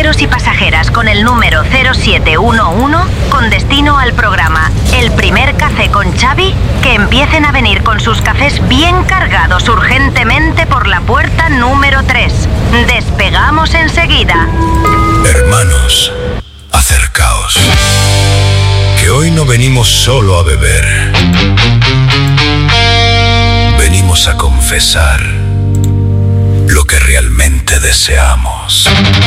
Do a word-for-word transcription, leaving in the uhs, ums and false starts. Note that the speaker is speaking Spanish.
pasajeros y pasajeras con el número cero siete uno uno con destino al programa El Primer Café con Xavi, que empiecen a venir con sus cafés bien cargados urgentemente por la puerta número tres. Despegamos enseguida. Hermanos, acercaos, que hoy no venimos solo a beber. Venimos a confesar lo que realmente deseamos.